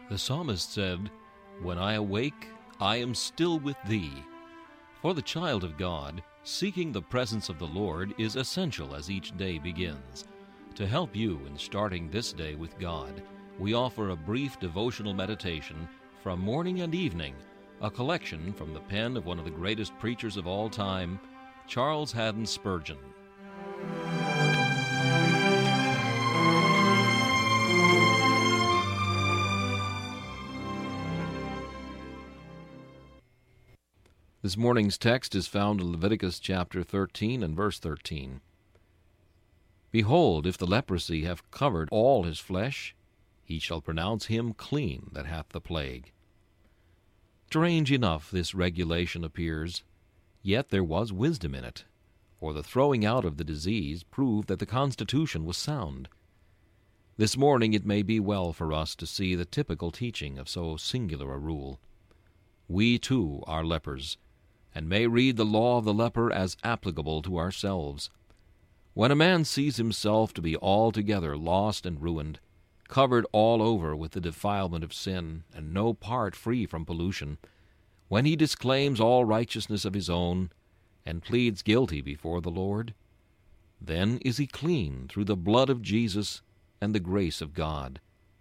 The psalmist said, "When I awake, I am still with thee." For the child of God, seeking the presence of the Lord is essential as each day begins. To help you in starting this day with God, we offer a brief devotional meditation from Morning and Evening, a collection from the pen of one of the greatest preachers of all time, Charles Haddon Spurgeon. This morning's text is found in Leviticus chapter 13 and verse 13. "Behold, if the leprosy have covered all his flesh, he shall pronounce him clean that hath the plague." Strange enough this regulation appears, yet there was wisdom in it, for the throwing out of the disease proved that the constitution was sound. This morning it may be well for us to see the typical teaching of so singular a rule. We, too, are lepers, and may read the law of the leper as applicable to ourselves. When a man sees himself to be altogether lost and ruined, covered all over with the defilement of sin, and no part free from pollution, when he disclaims all righteousness of his own, and pleads guilty before the Lord, then is he clean through the blood of Jesus and the grace of God.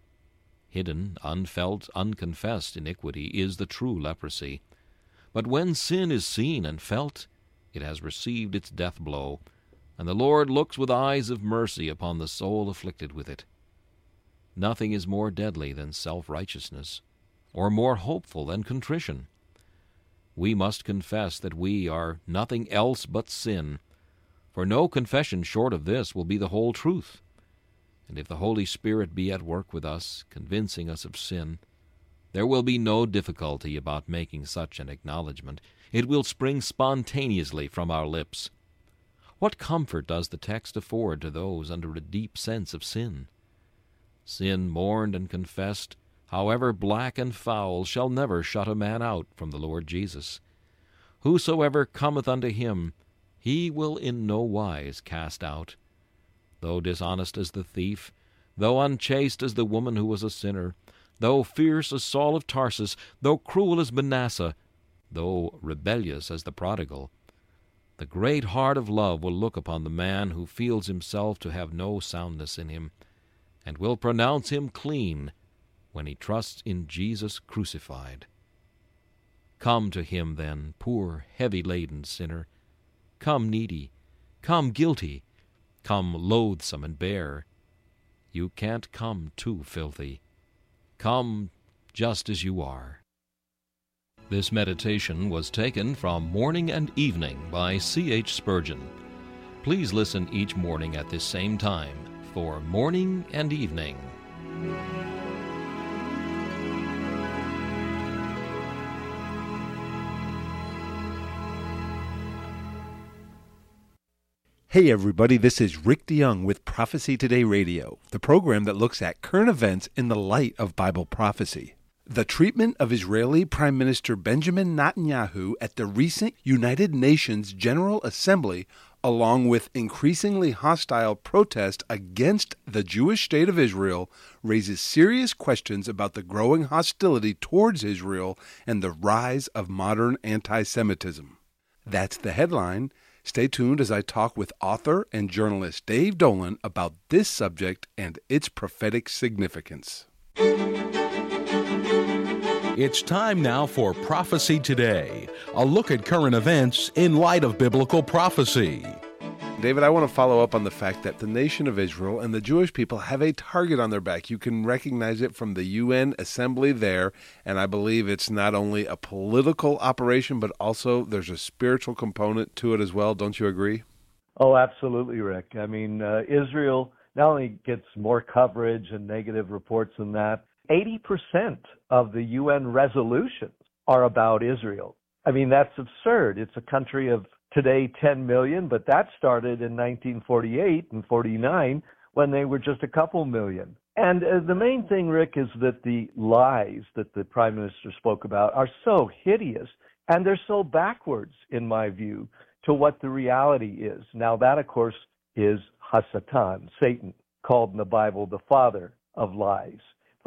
Hidden, unfelt, unconfessed iniquity is the true leprosy. But when sin is seen and felt, it has received its death blow, and the Lord looks with eyes of mercy upon the soul afflicted with it. Nothing is more deadly than self-righteousness, or more hopeful than contrition. We must confess that we are nothing else but sin, for no confession short of this will be the whole truth. And if the Holy Spirit be at work with us, convincing us of sin, there will be no difficulty about making such an acknowledgment. It will spring spontaneously from our lips. What comfort does the text afford to those under a deep sense of sin? Sin mourned and confessed, however black and foul, shall never shut a man out from the Lord Jesus. Whosoever cometh unto him, he will in no wise cast out. Though dishonest as the thief, though unchaste as the woman who was a sinner, though fierce as Saul of Tarsus, though cruel as Manasseh, though rebellious as the prodigal, the great heart of love will look upon the man who feels himself to have no soundness in him, and will pronounce him clean when he trusts in Jesus crucified. Come to him, then, poor, heavy-laden sinner. Come needy. Come guilty. Come loathsome and bare. You can't come too filthy. Come just as you are. This meditation was taken from Morning and Evening by C.H. Spurgeon. Please listen each morning at this same time for Morning and Evening. Hey everybody, this is Rick DeYoung with Prophecy Today Radio, the program that looks at current events in the light of Bible prophecy. The treatment of Israeli Prime Minister Benjamin Netanyahu at the recent United Nations General Assembly, along with increasingly hostile protest against the Jewish state of Israel, raises serious questions about the growing hostility towards Israel and the rise of modern anti-Semitism. That's the headline. Stay tuned as I talk with author and journalist Dave Dolan about this subject and its prophetic significance. It's time now for Prophecy Today, a look at current events in light of biblical prophecy. David, I want to follow up on the fact that the nation of Israel and the Jewish people have a target on their back. You can recognize it from the UN assembly there, and I believe it's not only a political operation, but also there's a spiritual component to it as well. Don't you agree? Oh, absolutely, Rick. I mean, Israel not only gets more coverage and negative reports than that, 80% of the UN resolutions are about Israel. I mean, that's absurd. It's a country of today 10 million, but that started in 1948 and 49 when they were just a couple million. And the main thing, Rick, is that the lies that the Prime Minister spoke about are so hideous, and they're so backwards, in my view, to what the reality is. Now, that, of course, is Hasatan, Satan, called in the Bible the father of lies.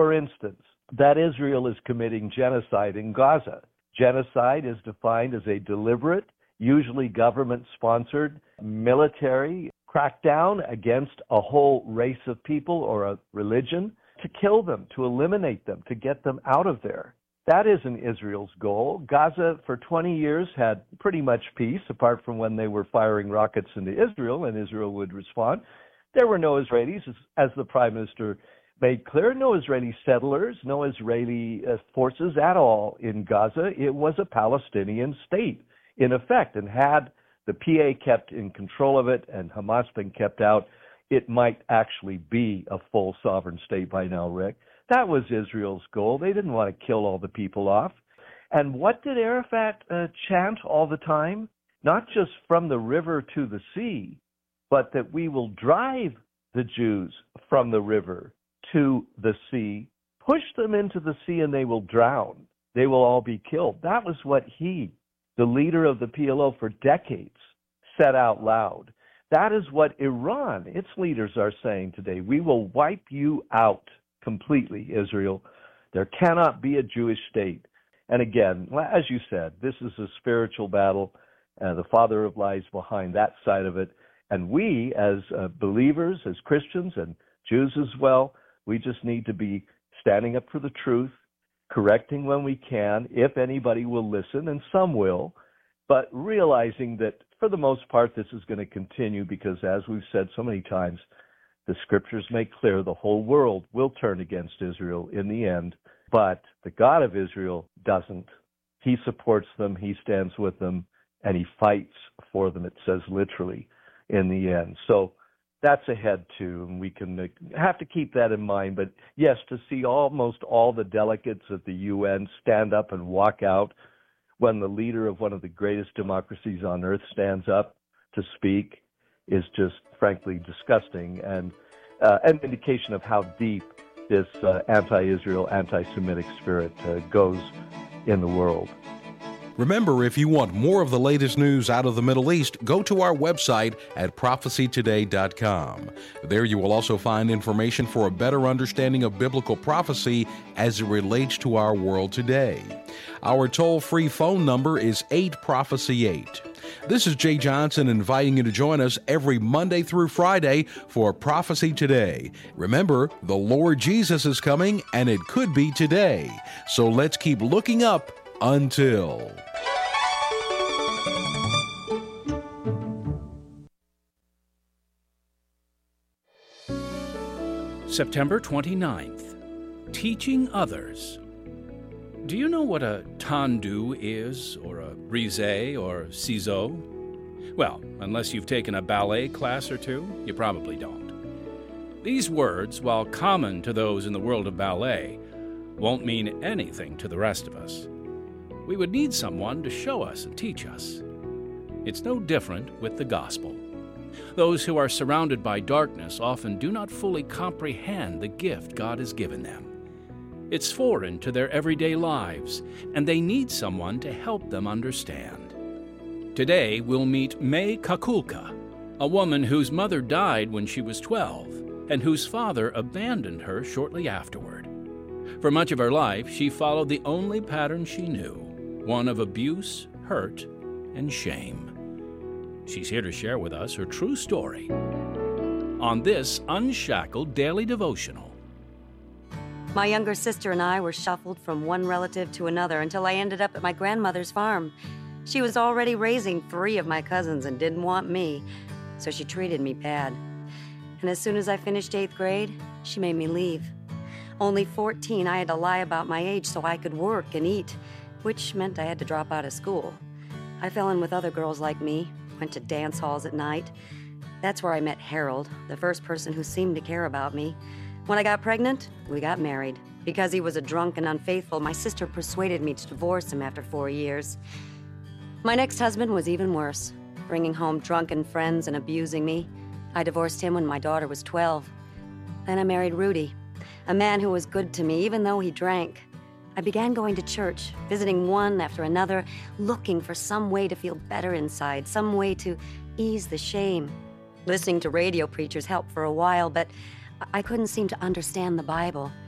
For instance, that Israel is committing genocide in Gaza. Genocide is defined as a deliberate, usually government-sponsored, military crackdown against a whole race of people or a religion to kill them, to eliminate them, to get them out of there. That isn't Israel's goal. Gaza, for 20 years, had pretty much peace, apart from when they were firing rockets into Israel, and Israel would respond. There were no Israelis, as the Prime Minister made clear, no Israeli settlers, no Israeli forces at all in Gaza. It was a Palestinian state, in effect, and had the PA kept in control of it and Hamas been kept out, it might actually be a full sovereign state by now, Rick. That was Israel's goal. They didn't want to kill all the people off. And what did Arafat chant all the time? Not just from the river to the sea, but that we will drive the Jews from the river to the sea, push them into the sea, and they will drown. They will all be killed. That was what he, the leader of the PLO for decades, said out loud. That is what Iran, its leaders, are saying today. We will wipe you out completely, Israel. There cannot be a Jewish state. And again, as you said, this is a spiritual battle. The father of lies behind that side of it. And we, as believers, as Christians and Jews as well, we just need to be standing up for the truth, correcting when we can, if anybody will listen, and some will, but realizing that for the most part this is going to continue because, as we've said so many times, the scriptures make clear the whole world will turn against Israel in the end, but the God of Israel doesn't. He supports them, he stands with them, and he fights for them, it says literally, in the end. So that's ahead too, and we can have to keep that in mind. But yes, to see almost all the delegates at the UN stand up and walk out when the leader of one of the greatest democracies on earth stands up to speak is just frankly disgusting and an indication of how deep this anti-Israel, anti-Semitic spirit goes in the world. Remember, if you want more of the latest news out of the Middle East, go to our website at prophecytoday.com. There you will also find information for a better understanding of biblical prophecy as it relates to our world today. Our toll-free phone number is 8-PROPHECY-8. This is Jay Johnson inviting you to join us every Monday through Friday for Prophecy Today. Remember, the Lord Jesus is coming, and it could be today. So let's keep looking up until... September 29th, Teaching Others. Do you know what a tendu is, or a brise, or ciseau? Well, unless you've taken a ballet class or two, you probably don't. These words, while common to those in the world of ballet, won't mean anything to the rest of us. We would need someone to show us and teach us. It's no different with the gospel. Those who are surrounded by darkness often do not fully comprehend the gift God has given them. It's foreign to their everyday lives, and they need someone to help them understand. Today, we'll meet May Kakulka, a woman whose mother died when she was 12 and whose father abandoned her shortly afterward. For much of her life, she followed the only pattern she knew, one of abuse, hurt, and shame. She's here to share with us her true story on this Unshackled Daily Devotional. My younger sister and I were shuffled from one relative to another until I ended up at my grandmother's farm. She was already raising 3 of my cousins and didn't want me, so she treated me bad. And as soon as I finished 8th grade, she made me leave. Only 14, I had to lie about my age so I could work and eat, which meant I had to drop out of school. I fell in with other girls like me, went to dance halls at night. That's where I met Harold, the first person who seemed to care about me. When I got pregnant, we got married. Because he was a drunk and unfaithful, my sister persuaded me to divorce him after 4 years. My next husband was even worse, bringing home drunken friends and abusing me. I divorced him when my daughter was 12. Then I married Rudy, a man who was good to me even though he drank. I began going to church, visiting one after another, looking for some way to feel better inside, some way to ease the shame. Listening to radio preachers helped for a while, but I couldn't seem to understand the Bible.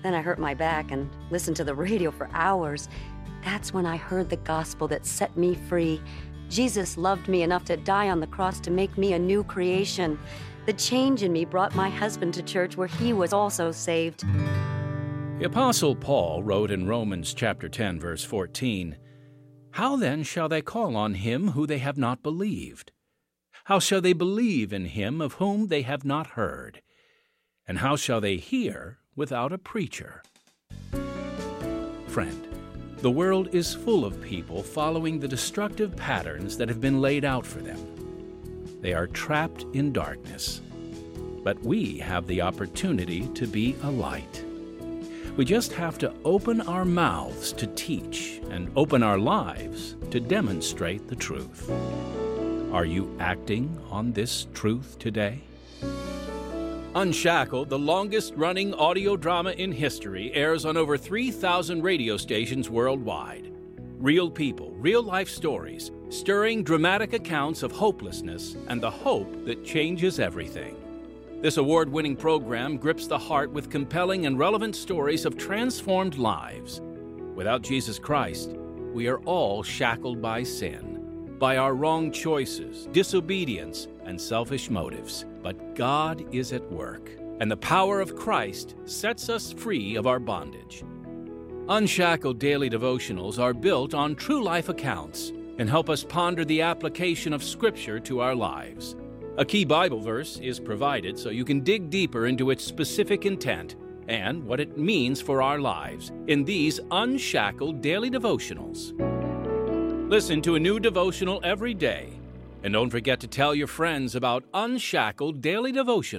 Then I hurt my back and listened to the radio for hours. That's when I heard the gospel that set me free. Jesus loved me enough to die on the cross to make me a new creation. The change in me brought my husband to church where he was also saved. The Apostle Paul wrote in Romans chapter 10, verse 14, "How then shall they call on him who they have not believed? How shall they believe in him of whom they have not heard? And how shall they hear without a preacher?" Friend, the world is full of people following the destructive patterns that have been laid out for them. They are trapped in darkness. But we have the opportunity to be a light. We just have to open our mouths to teach and open our lives to demonstrate the truth. Are you acting on this truth today? Unshackled, the longest-running audio drama in history, airs on over 3,000 radio stations worldwide. Real people, real-life stories, stirring dramatic accounts of hopelessness and the hope that changes everything. This award-winning program grips the heart with compelling and relevant stories of transformed lives. Without Jesus Christ, we are all shackled by sin, by our wrong choices, disobedience, and selfish motives. But God is at work, and the power of Christ sets us free of our bondage. Unshackled daily devotionals are built on true life accounts and help us ponder the application of Scripture to our lives. A key Bible verse is provided so you can dig deeper into its specific intent and what it means for our lives in these unshackled daily devotionals. Listen to a new devotional every day, and don't forget to tell your friends about Unshackled Daily Devotion.